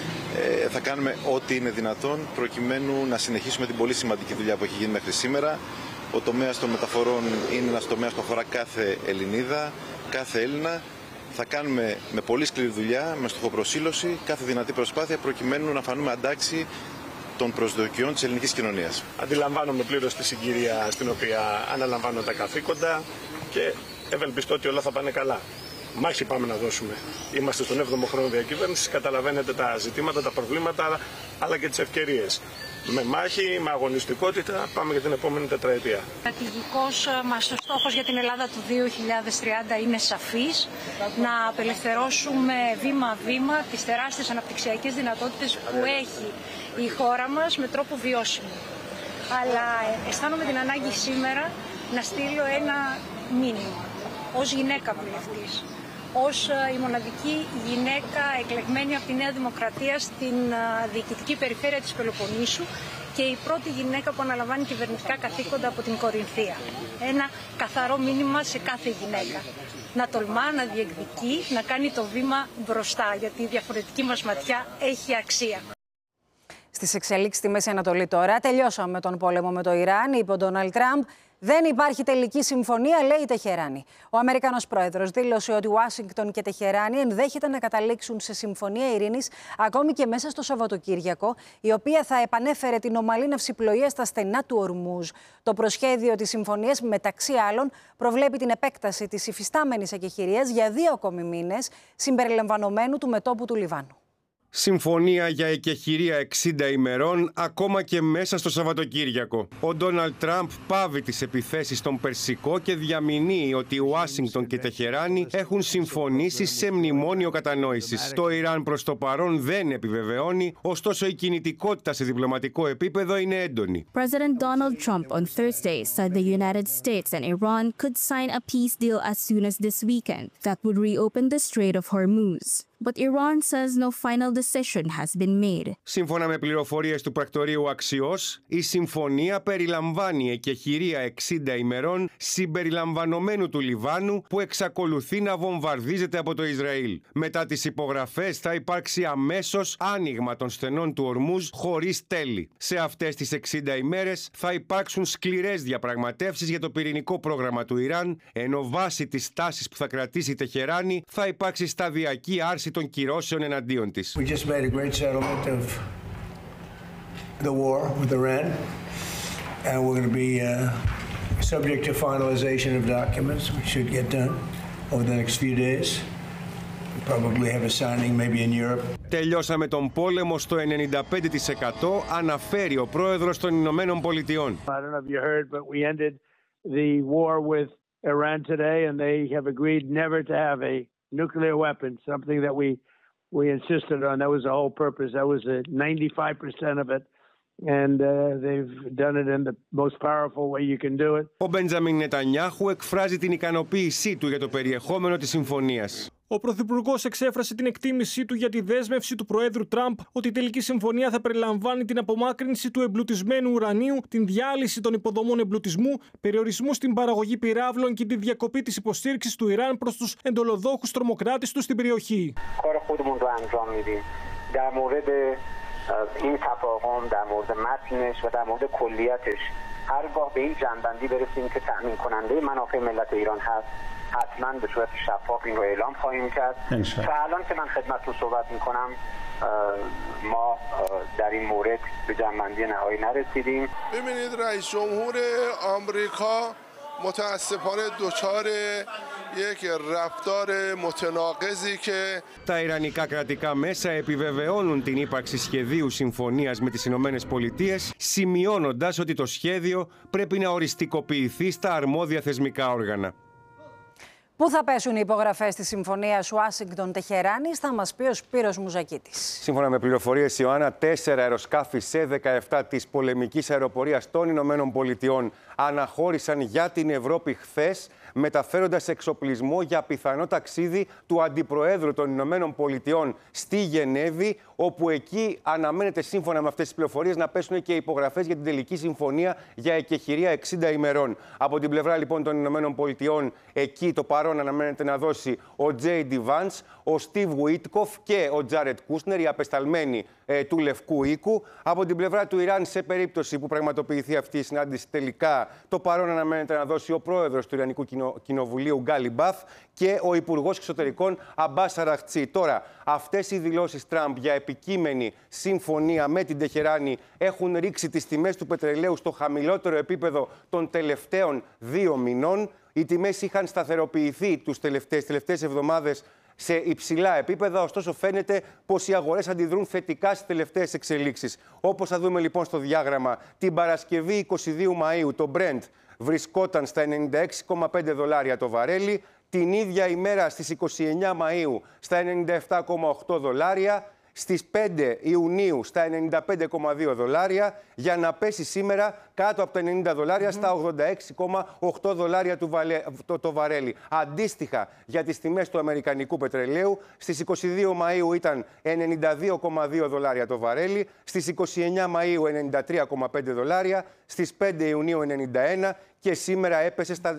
Θα κάνουμε ό,τι είναι δυνατόν προκειμένου να συνεχίσουμε την πολύ σημαντική δουλειά που έχει γίνει μέχρι σήμερα. Ο τομέας των μεταφορών είναι ένας τομέας που αφορά κάθε Ελληνίδα, κάθε Έλληνα. Θα κάνουμε με πολύ σκληρή δουλειά, με στοχοπροσήλωση, κάθε δυνατή προσπάθεια προκειμένου να φανούμε αντάξει των προσδοκιών της ελληνικής κοινωνίας. Αντιλαμβάνομαι πλήρως τη συγκυρία στην οποία αναλαμβάνω τα καθήκοντα και ευελπιστώ ότι όλα θα πάνε καλά. Μάχη πάμε να δώσουμε. Είμαστε στον 7ο χρόνο διακυβέρνησης, καταλαβαίνετε τα ζητήματα, τα προβλήματα αλλά και τις ευκαιρίες. Με μάχη, με αγωνιστικότητα πάμε για την επόμενη τετραετία. Στρατηγικός μας ο στόχος για την Ελλάδα του 2030 είναι σαφής. Να απελευθερώσουμε βήμα-βήμα τις τεράστιες αναπτυξιακές δυνατότητες που έχει η χώρα μας με τρόπο βιώσιμο. Αλλά αισθάνομαι την ανάγκη σήμερα να στείλω ένα μήνυμα ως γυναίκα βουλευτής, ως η μοναδική γυναίκα εκλεγμένη από τη Νέα Δημοκρατία στην διοικητική περιφέρεια της Πελοποννήσου και η πρώτη γυναίκα που αναλαμβάνει κυβερνητικά καθήκοντα από την Κορινθία. Ένα καθαρό μήνυμα σε κάθε γυναίκα. Να τολμά, να διεκδικεί, να κάνει το βήμα μπροστά, γιατί η διαφορετική μας ματιά έχει αξία. Στις εξελίξεις στη Μέση Ανατολή τώρα, τελειώσαμε με τον πόλεμο με το Ιράν, είπε ο Ντόναλντ Τραμπ. Δεν υπάρχει τελική συμφωνία, λέει η Τεχεράνη. Ο Αμερικανός πρόεδρος δήλωσε ότι Ουάσιγκτον και Τεχεράνη ενδέχεται να καταλήξουν σε συμφωνία ειρήνης ακόμη και μέσα στο Σαββατοκύριακο, η οποία θα επανέφερε την ομαλή ναυσιπλοεία στα στενά του Ορμούζ. Το προσχέδιο της συμφωνίας, μεταξύ άλλων, προβλέπει την επέκταση της υφιστάμενης εκεχηρίας για 2 ακόμη μήνες, συμπεριλαμβανομένου του μετώπου του Λιβάνου. Συμφωνία για εκεχηρία 60 ημερών, ακόμα και μέσα στο Σαββατοκύριακο. Ο Ντόναλντ Τραμπ πάβει τις επιθέσεις στον Περσικό και διαμηνύει ότι η Ουάσιγκτον και η Τεχεράνη έχουν συμφωνήσει σε μνημόνιο κατανόησης. Το Ιράν προς το παρόν δεν επιβεβαιώνει, ωστόσο η κινητικότητα σε διπλωματικό επίπεδο είναι έντονη. President Donald Trump on Thursday said the United States and Iran could sign a peace deal as soon as this weekend that would reopen the Strait of Hormuz. but Iran says no final decision has been made. Σύμφωνα με πληροφορίες του πρακτορείου Αξιός, η συμφωνία περιλαμβάνει εκεχηρία 60 ημερών συμπεριλαμβανομένου του Λιβάνου που εξακολουθεί να βομβαρδίζεται από το Ισραήλ. Μετά τις υπογραφές θα υπάρξει αμέσως άνοιγμα των στενών του Ορμούζ χωρίς τέλη. Σε αυτές τις 60 ημέρες θα υπάρξουν σκληρές διαπραγματεύσεις για το πυρηνικό πρόγραμμα του Ιράν, ενώ βάσει της τάσης που θα κρατήσει η Τεχεράνη θα υπάρξει σταδιακή άρση των κυρώσεων εναντίον της. We just made a great settlement of the war with Iran, and we're going to be subject to finalization of documents, which should get done over the next few days. We'll probably have a signing maybe in Europe. Τελειώσαμε τον πόλεμο στο 95%, αναφέρει ο πρόεδρος των Ηνωμένων Πολιτειών. I don't know if you heard, but we ended the war with Iran today, and they have agreed never to have a nuclear weapon, something that we insisted on. That was the whole purpose. That was 95% of it. And they've done it in the most powerful way you can do it. Ο Μπεντζαμίν Νετανιάχου εκφράζει την ικανοποίησή του για το περιεχόμενο της συμφωνίας. Ο Πρωθυπουργός εξέφρασε την εκτίμησή του για τη δέσμευση του Προέδρου Τραμπ ότι η τελική συμφωνία θα περιλαμβάνει την απομάκρυνση του εμπλουτισμένου ουρανίου, την διάλυση των υποδομών εμπλουτισμού, περιορισμού στην παραγωγή πυράβλων και τη διακοπή της υποστήριξης του Ιράν προς τους εντολοδόχους τρομοκράτες του στην περιοχή. این تفاهم در مورد متنش و در مورد کلیتش هرگاه به این جنبندی برسیم که تأمین کننده منافع ملت ایران هست حتما به صورت شفاف این رو اعلام خواهیم کرد. تا الان که من خدمتتون صحبت میکنم ما در این مورد به جنبندی نهایی نرسیدیم. ببینید رئیس جمهور آمریکا متاسفانه دچار یک رفتار متناقضی که Τα ιρανικά κρατικά μέσα επιβεβαιώνουν την ύπαρξη σχεδίου συμφωνίας με τις Ηνωμένες Πολιτείες, σημειώνοντας ότι το σχέδιο πρέπει να οριστικοποιηθεί στα αρμόδια θεσμικά όργανα. Πού θα πέσουν οι υπογραφές της συμφωνίας Ουάσιγκτον-Τεχεράνης, θα μας πει ο Σπύρος Μουζακίτης. Σύμφωνα με πληροφορίες, Ιωάννα, 4 αεροσκάφη σε 17 της πολεμικής αεροπορίας των Ηνωμένων Πολιτειών αναχώρησαν για την Ευρώπη χθες, μεταφέροντας εξοπλισμό για πιθανό ταξίδι του Αντιπροέδρου των Ηνωμένων Πολιτειών στη Γενέβη, όπου εκεί αναμένεται, σύμφωνα με αυτές τις πληροφορίες, να πέσουν και υπογραφές για την τελική συμφωνία για εκεχηρία 60 ημερών. Από την πλευρά λοιπόν των Ηνωμένων Πολιτειών, εκεί το παρόν αναμένεται να δώσει ο J.D. Vance, ο Steve Witkoff και ο Jared Kushner, οι απεσταλμένοι του Λευκού Οίκου. Από την πλευρά του Ιράν, σε περίπτωση που πραγματοποιηθεί αυτή η συνάντηση, τελικά το παρόν αναμένεται να δώσει ο πρόεδρος του Ιρανικού Κοινοβουλίου Γκάλι Μπαθ και ο Υπουργός Εξωτερικών Αμπάς Αραχτσί. Τώρα, αυτές οι δηλώσεις Τραμπ για επικείμενη συμφωνία με την Τεχεράνη έχουν ρίξει τις τιμές του πετρελαίου στο χαμηλότερο επίπεδο των τελευταίων 2 μηνών. Οι τιμές είχαν σταθεροποιηθεί τις τελευταίες εβδομάδες σε υψηλά επίπεδα, ωστόσο φαίνεται πως οι αγορές αντιδρούν θετικά στις τελευταίες εξελίξεις. Όπως θα δούμε λοιπόν στο διάγραμμα, την Παρασκευή 22 Μαΐου το Brent βρισκόταν στα $96,5 το βαρέλι, την ίδια ημέρα στις 29 Μαΐου στα $97,8, στις 5 Ιουνίου στα $95,2, για να πέσει σήμερα κάτω από τα $90 στα $86,8 το βαρέλι. Αντίστοιχα, για τις τιμές του αμερικανικού πετρελαίου, στις 22 Μαΐου ήταν $92,2 το βαρέλι, στις 29 Μαΐου $93,5, στις 5 Ιουνίου 91 και σήμερα έπεσε στα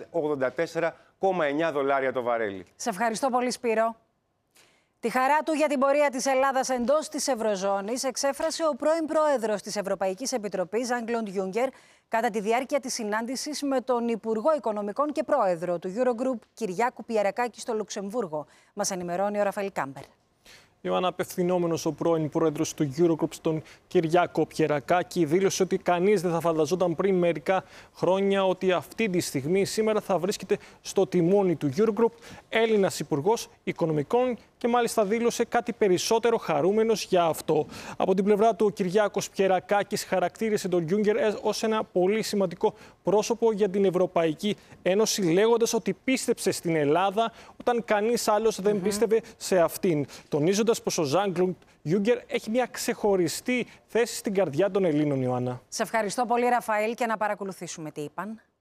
$84,9 το βαρέλι. Σε ευχαριστώ πολύ, Σπύρο. Τη χαρά του για την πορεία της Ελλάδας εντός της Ευρωζώνης εξέφρασε ο πρώην πρόεδρος της Ευρωπαϊκής Επιτροπής, Ζαν-Κλοντ Γιούγκερ, κατά τη διάρκεια της συνάντησης με τον Υπουργό Οικονομικών και πρόεδρο του Eurogroup, Κυριάκο Πιερακάκη, στο Λουξεμβούργο. Μας ενημερώνει ο Ραφαήλ Κάμπερ. Ιωάννα, απευθυνόμενος ο πρώην πρόεδρος του Eurogroup, στον Κυριάκο Πιερακάκη, δήλωσε ότι κανείς δεν θα φανταζόταν πριν μερικά χρόνια ότι αυτή τη στιγμή σήμερα θα βρίσκεται στο τιμόνι του Eurogroup Έλληνας Υπουργός Οικονομικών και μάλιστα δήλωσε κάτι περισσότερο χαρούμενος για αυτό. Από την πλευρά του, ο Κυριάκος Πιερακάκης χαρακτήρισε τον Γιούγκερ ως ένα πολύ σημαντικό πρόσωπο για την Ευρωπαϊκή Ένωση, λέγοντας ότι πίστεψε στην Ελλάδα όταν κανείς άλλος δεν πίστευε σε αυτήν. Τονίζοντας πως ο Ζαν-Κλοντ Γιούγκερ έχει μια ξεχωριστή θέση στην καρδιά των Ελλήνων, Ιωάννα. Σε ευχαριστώ πολύ, Ραφαήλ, και να παρακολουθήσουμε τι είπαν.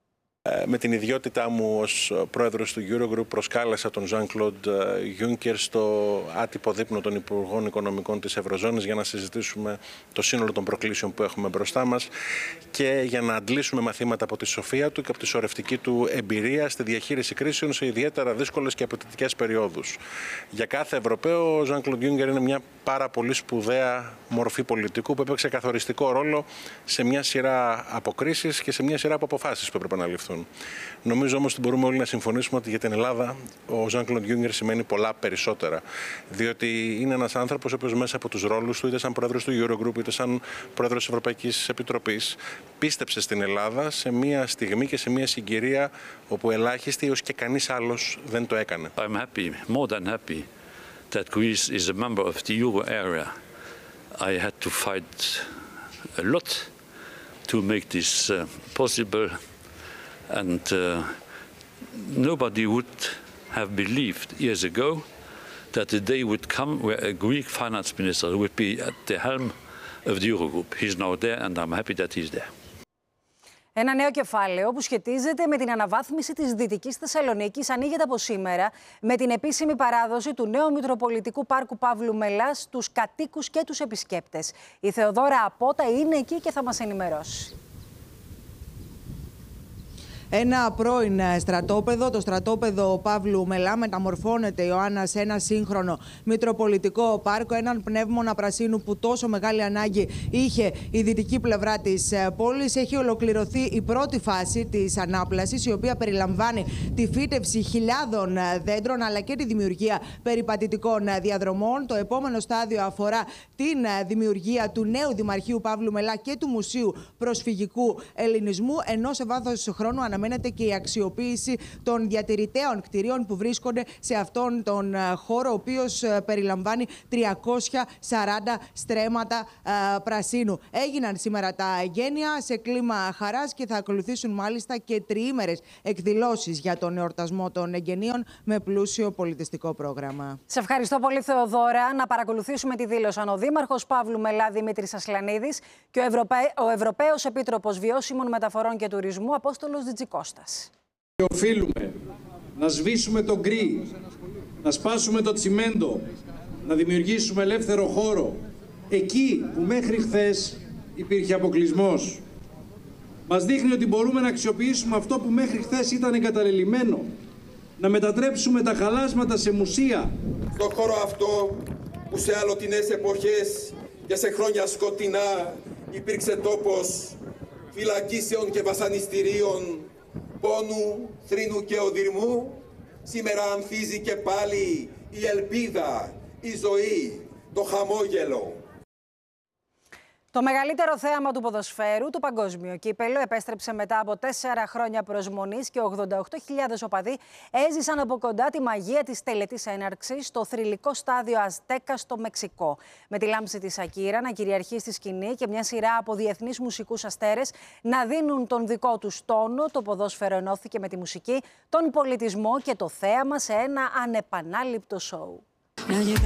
Με την ιδιότητά μου ως πρόεδρος του Eurogroup προσκάλεσα τον Jean-Claude Juncker στο άτυπο δείπνο των Υπουργών Οικονομικών της Ευρωζώνης για να συζητήσουμε το σύνολο των προκλήσεων που έχουμε μπροστά μας και για να αντλήσουμε μαθήματα από τη σοφία του και από τη σωρευτική του εμπειρία στη διαχείριση κρίσεων σε ιδιαίτερα δύσκολες και απαιτητικές περιόδους. Για κάθε Ευρωπαίο, ο Jean-Claude Juncker είναι μια πάρα πολύ σπουδαία μορφή πολιτικού που έπαιξε καθοριστικό ρόλο σε μια σειρά από κρίσεις και σε μια σειρά από αποφάσεις που έπρεπε να ληφθούν. Νομίζω όμως ότι μπορούμε όλοι να συμφωνήσουμε ότι για την Ελλάδα ο Jean-Claude Juncker σημαίνει πολλά περισσότερα. Διότι είναι ένας άνθρωπος ο οποίος μέσα από τους ρόλους του, είτε σαν πρόεδρος του Eurogroup, είτε σαν πρόεδρος της Ευρωπαϊκής Επιτροπής, πίστεψε στην Ελλάδα σε μια στιγμή και σε μια συγκυρία όπου ελάχιστοι έως και κανείς άλλος δεν το έκανε. I'm happy, more than happy, that Greece is a member of the Euro area. I had to fight a lot to make this possible. And nobody would have believed years ago that the day would come where a Greek finance minister would be at the helm of the Eurogroup. He's now there and I'm happy that he's there. Ένα νέο κεφάλαιο που σχετίζεται με την αναβάθμιση της Δυτικής Θεσσαλονίκης ανοίγεται από σήμερα με την επίσημη παράδοση του νέου Μητροπολιτικού Πάρκου Παύλου Μελά στους κατοίκους και τους επισκέπτες. Η Θεοδόρα Απότα είναι εκεί και θα μας ενημερώσει. Ένα πρώην στρατόπεδο, το στρατόπεδο Παύλου Μελά, μεταμορφώνεται, Ιωάννα, σε ένα σύγχρονο Μητροπολιτικό Πάρκο, έναν πνεύμονα πρασίνου που τόσο μεγάλη ανάγκη είχε η δυτική πλευρά της πόλης. Έχει ολοκληρωθεί η πρώτη φάση της ανάπλασης, η οποία περιλαμβάνει τη φύτευση χιλιάδων δέντρων αλλά και τη δημιουργία περιπατητικών διαδρομών. Το επόμενο στάδιο αφορά την δημιουργία του νέου Δημαρχείου Παύλου Μελά και του Μουσείου Προσφυγικού Ελληνισμού, ενώ σε βάθος χρόνου αναμένεται και η αξιοποίηση των διατηρηταίων κτηρίων που βρίσκονται σε αυτόν τον χώρο, ο οποίος περιλαμβάνει 340 στρέμματα πρασίνου. Έγιναν σήμερα τα εγγένεια σε κλίμα χαράς και θα ακολουθήσουν μάλιστα και τριήμερες εκδηλώσεις για τον εορτασμό των εγγενείων με πλούσιο πολιτιστικό πρόγραμμα. Σε ευχαριστώ πολύ, Θεοδόρα. Να παρακολουθήσουμε τι δήλωσαν ο Δήμαρχος Παύλου Μελά Δημήτρης Ασλανίδης και ο Ευρωπαίος Επίτροπος Βιώσιμων Μεταφορών και Τουρισμού Απόστολος Τζικώστας. Οφείλουμε να σβήσουμε τον γκρι, να σπάσουμε το τσιμέντο, να δημιουργήσουμε ελεύθερο χώρο εκεί που μέχρι χθες υπήρχε αποκλεισμός. Μας δείχνει ότι μπορούμε να αξιοποιήσουμε αυτό που μέχρι χθες ήταν εγκαταλελειμμένο, να μετατρέψουμε τα χαλάσματα σε μουσεία. Στον χώρο αυτό που σε αλλοτινές εποχές και σε χρόνια σκοτεινά υπήρξε τόπος φυλακίσεων και βασανιστήριων, πόνου, θρήνου και οδυρμού, σήμερα ανθίζει και πάλι η ελπίδα, η ζωή, το χαμόγελο. Το μεγαλύτερο θέαμα του ποδοσφαίρου, το παγκόσμιο κύπελλο, επέστρεψε μετά από 4 χρόνια προσμονής και 88.000 οπαδοί έζησαν από κοντά τη μαγεία της τελετής έναρξης στο θρυλικό στάδιο Αζτέκα στο Μεξικό. Με τη λάμψη της Σακύρα να κυριαρχεί στη σκηνή και μια σειρά από διεθνείς μουσικούς αστέρες να δίνουν τον δικό τους τόνο, το ποδόσφαιρο ενώθηκε με τη μουσική, τον πολιτισμό και το θέαμα σε ένα ανεπανάληπτο σοου.